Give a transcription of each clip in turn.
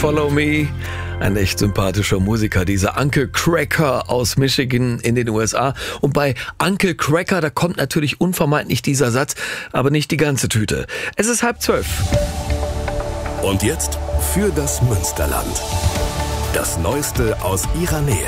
Follow Me. Ein echt sympathischer Musiker, dieser Uncle Kracker aus Michigan in den USA. Und bei Uncle Kracker, da kommt natürlich unvermeidlich dieser Satz, aber nicht die ganze Tüte. Es ist 11:30. Und jetzt für das Münsterland. Das Neueste aus ihrer Nähe.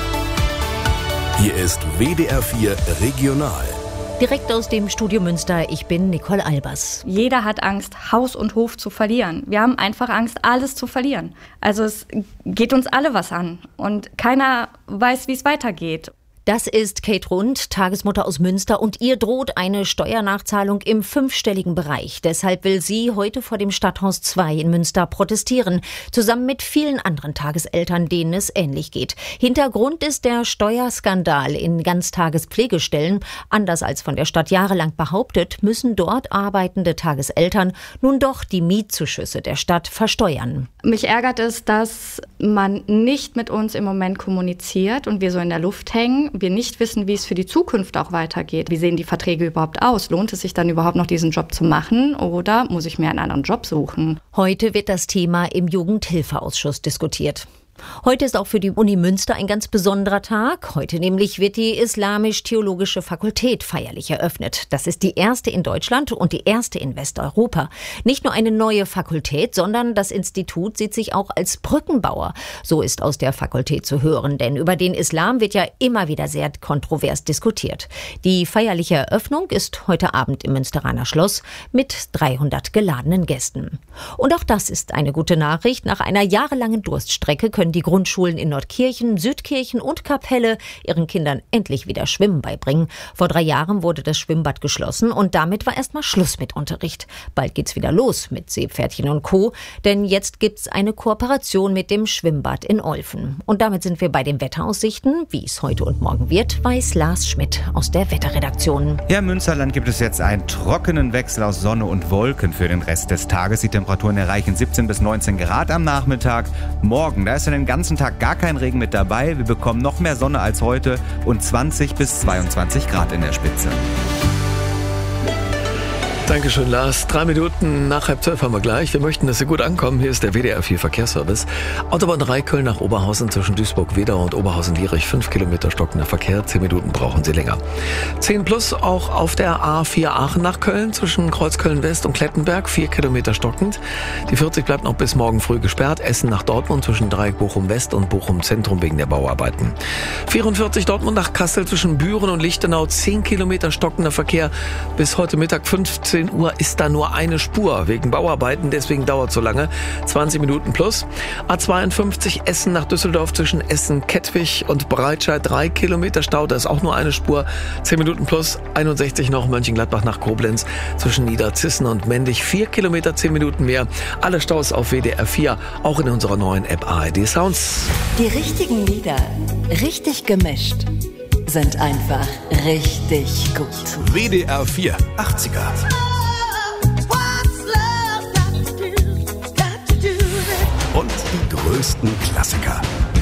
Hier ist WDR 4 Regional. Direkt aus dem Studio Münster, ich bin Nicole Albers. Jeder hat Angst, Haus und Hof zu verlieren. Wir haben einfach Angst, alles zu verlieren. Also es geht uns alle was an und keiner weiß, wie es weitergeht. Das ist Kate Rund, Tagesmutter aus Münster, und ihr droht eine Steuernachzahlung im 5-stelligen Bereich. Deshalb will sie heute vor dem Stadthaus 2 in Münster protestieren, zusammen mit vielen anderen Tageseltern, denen es ähnlich geht. Hintergrund ist der Steuerskandal in Ganztagespflegestellen. Anders als von der Stadt jahrelang behauptet, müssen dort arbeitende Tageseltern nun doch die Mietzuschüsse der Stadt versteuern. Mich ärgert es, dass man nicht mit uns im Moment kommuniziert und wir so in der Luft hängen. Wir nicht wissen, wie es für die Zukunft auch weitergeht. Wie sehen die Verträge überhaupt aus? Lohnt es sich dann überhaupt noch, diesen Job zu machen, oder muss ich mir einen anderen Job suchen? Heute wird das Thema im Jugendhilfeausschuss diskutiert. Heute ist auch für die Uni Münster ein ganz besonderer Tag. Heute nämlich wird die Islamisch-Theologische Fakultät feierlich eröffnet. Das ist die erste in Deutschland und die erste in Westeuropa. Nicht nur eine neue Fakultät, sondern das Institut sieht sich auch als Brückenbauer. So ist aus der Fakultät zu hören, denn über den Islam wird ja immer wieder sehr kontrovers diskutiert. Die feierliche Eröffnung ist heute Abend im Münsteraner Schloss mit 300 geladenen Gästen. Und auch das ist eine gute Nachricht. Nach einer jahrelangen Durststrecke können die Grundschulen in Nordkirchen, Südkirchen und Kapelle ihren Kindern endlich wieder Schwimmen beibringen. Vor 3 Jahren wurde das Schwimmbad geschlossen und damit war erstmal Schluss mit Unterricht. Bald geht's wieder los mit Seepferdchen und Co., denn jetzt gibt's eine Kooperation mit dem Schwimmbad in Olfen. Und damit sind wir bei den Wetteraussichten. Wie es heute und morgen wird, weiß Lars Schmidt aus der Wetterredaktion. Ja, im Münsterland gibt es jetzt einen trockenen Wechsel aus Sonne und Wolken für den Rest des Tages. Die Temperaturen erreichen 17 bis 19 Grad am Nachmittag. Morgen, da ist den ganzen Tag gar kein Regen mit dabei. Wir bekommen noch mehr Sonne als heute und 20 bis 22 Grad in der Spitze. Dankeschön, Lars. 3 Minuten nach 11:30 haben wir gleich. Wir möchten, dass Sie gut ankommen. Hier ist der WDR 4 Verkehrsservice. Autobahn 3 Köln nach Oberhausen zwischen Duisburg-Wedau und Oberhausen-Lierich. 5 Kilometer stockender Verkehr. 10 Minuten brauchen Sie länger. 10 plus auch auf der A4 Aachen nach Köln zwischen Kreuzköln-West und Klettenberg. 4 Kilometer stockend. Die 40 bleibt noch bis morgen früh gesperrt. Essen nach Dortmund zwischen Dreieck Bochum-West und Bochum-Zentrum wegen der Bauarbeiten. 44 Dortmund nach Kassel zwischen Büren und Lichtenau. 10 Kilometer stockender Verkehr. Bis heute Mittag 15 Uhr ist da nur eine Spur wegen Bauarbeiten, deswegen dauert es so lange. 20 Minuten plus. A52 Essen nach Düsseldorf zwischen Essen-Kettwig und Breitscheid. 3 Kilometer Stau, da ist auch nur eine Spur. 10 Minuten plus. 61 noch Mönchengladbach nach Koblenz zwischen Niederzissen und Mendig. 4 Kilometer, 10 Minuten mehr. Alle Staus auf WDR 4, auch in unserer neuen App ARD Sounds. Die richtigen Lieder, richtig gemischt, sind einfach richtig gut. WDR 4 80er. Und die größten Klassiker.